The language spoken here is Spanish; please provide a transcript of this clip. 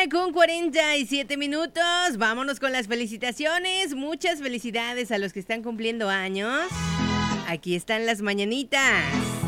con 47 minutos. Vámonos con las felicitaciones. Muchas felicidades a los que están cumpliendo años. Aquí están las mañanitas.